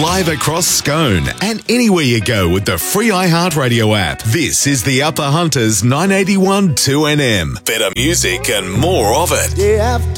live across Scone and anywhere you go with the free iHeartRadio app. This is the Upper Hunters 981 2NM. Better music and more of it. Day after